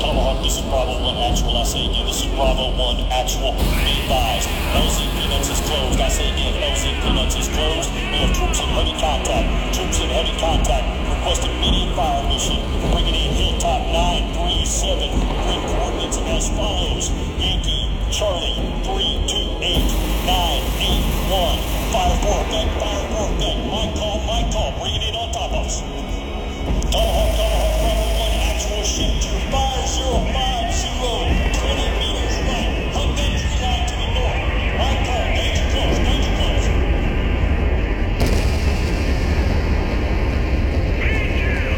Tomahawk, this is Bravo 1 Actual. I say again, this is Bravo 1 Actual. Be advised, LZ Peanuts is closed. I say again, LZ Peanuts is closed. We have troops in